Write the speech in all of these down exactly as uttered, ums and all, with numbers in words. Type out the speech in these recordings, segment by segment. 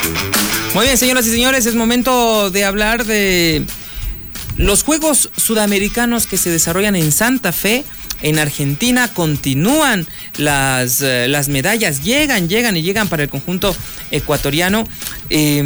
Muy bien, señoras y señores, es momento de hablar de los Juegos Sudamericanos que se desarrollan en Santa Fe, en Argentina. Continúan las, eh, las medallas, llegan, llegan y llegan para el conjunto ecuatoriano, eh,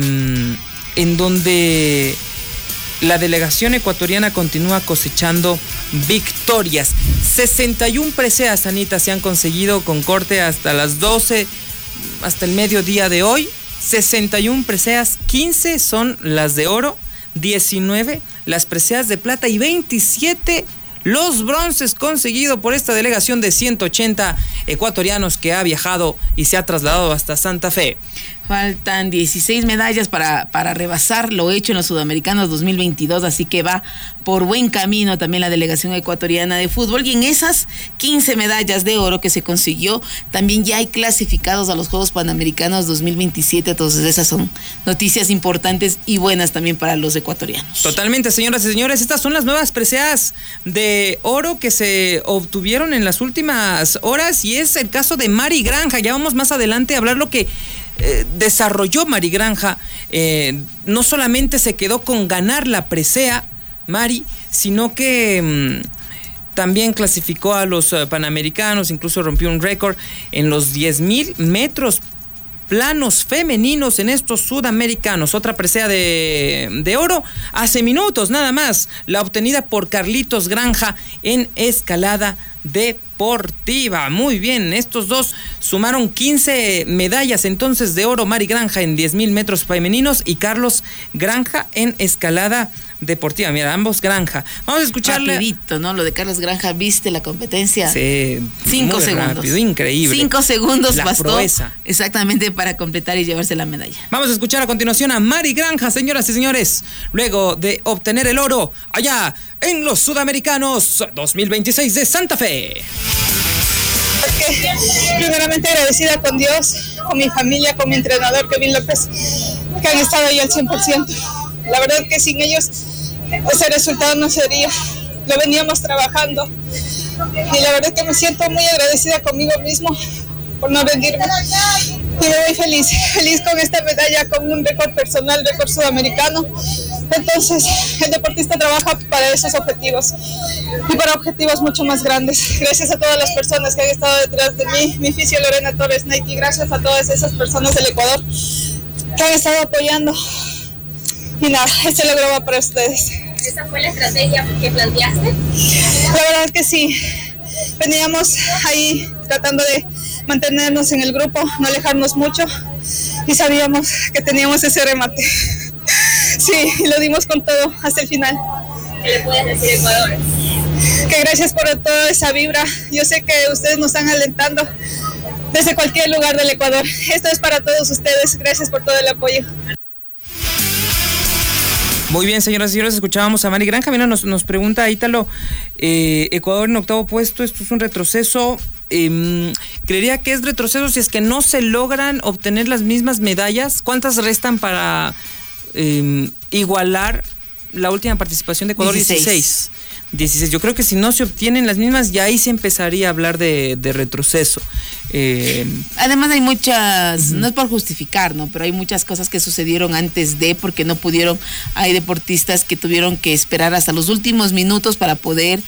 en donde la delegación ecuatoriana continúa cosechando victorias. sesenta y una preseas, Anita, se han conseguido con corte hasta las doce, hasta el mediodía de hoy. sesenta y una preseas, quince son las de oro, diecinueve las preseas de plata y veintisiete los bronces conseguidos por esta delegación de ciento ochenta ecuatorianos que ha viajado y se ha trasladado hasta Santa Fe. Faltan dieciséis medallas para, para rebasar lo hecho en los Sudamericanos dos mil veintidós, así que va por buen camino también la delegación ecuatoriana de fútbol. Y en esas quince medallas de oro que se consiguió, también ya hay clasificados a los Juegos Panamericanos dos mil veintisiete, entonces esas son noticias importantes y buenas también para los ecuatorianos. Totalmente, señoras y señores, estas son las nuevas preseas de oro que se obtuvieron en las últimas horas y es el caso de Mari Granja. Ya vamos más adelante a hablar lo que Eh, desarrolló Mari Granja. Eh, no solamente se quedó con ganar la presea Mari, sino que mmm, también clasificó a los uh, Panamericanos, incluso rompió un récord en los diez mil metros planos femeninos en estos sudamericanos. Otra presea de, de oro hace minutos nada más, la obtenida por Carlitos Granja en escalada deportiva. Muy bien, estos dos sumaron quince medallas entonces de oro. Mari Granja en diez mil metros femeninos y Carlos Granja en escalada deportiva. Mira, ambos Granja. Vamos a escucharle. Rapidito, ¿no? Lo de Carlos Granja, ¿viste la competencia? Sí, Cinco muy segundos. rápido, increíble. Cinco segundos la bastó proeza. Exactamente para completar y llevarse la medalla. Vamos a escuchar a continuación a Mari Granja, señoras y señores, luego de obtener el oro allá en los Sudamericanos dos mil veintiséis de Santa Fe. Okay. Primeramente agradecida con Dios, con mi familia, con mi entrenador Kevin López, que han estado ahí al cien por ciento. La verdad que sin ellos ese resultado no sería, lo veníamos trabajando y la verdad que me siento muy agradecida conmigo mismo por no rendirme y me voy feliz, feliz con esta medalla, con un récord personal, récord sudamericano. Entonces el deportista trabaja para esos objetivos y para objetivos mucho más grandes. Gracias a todas las personas que han estado detrás de mí, mi fisio Lorena Torres Nike, gracias a todas esas personas del Ecuador que han estado apoyando. Y nada, este logro va para ustedes. ¿Esa fue la estrategia que planteaste? La verdad que sí. Veníamos ahí tratando de mantenernos en el grupo, no alejarnos mucho y sabíamos que teníamos ese remate. Sí, y lo dimos con todo hasta el final. ¿Qué le puedes decir a Ecuador? Que gracias por toda esa vibra. Yo sé que ustedes nos están alentando desde cualquier lugar del Ecuador. Esto es para todos ustedes. Gracias por todo el apoyo. Muy bien, señoras y señores, escuchábamos a Mari Granja. Mira, nos, nos pregunta Ítalo, eh, Ecuador en octavo puesto, esto es un retroceso. Eh, creería que es retroceso si es que no se logran obtener las mismas medallas. ¿Cuántas restan para eh, igualar la última participación de Ecuador? dieciséis. dieciséis. Yo creo que si no se obtienen las mismas, ya ahí se empezaría a hablar de, de retroceso. Eh, Además hay muchas, uh-huh. no es por justificar, ¿no? Pero hay muchas cosas que sucedieron antes de, porque no pudieron, hay deportistas que tuvieron que esperar hasta los últimos minutos para poder